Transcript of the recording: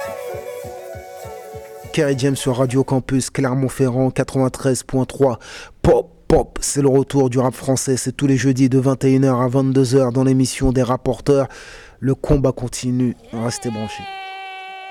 Kerry James sur Radio Campus Clermont-Ferrand 93.3. Pop, c'est le retour du rap français. C'est tous les jeudis de 21h à 22h dans l'émission des rapporteurs. Le combat continue. Restez branchés.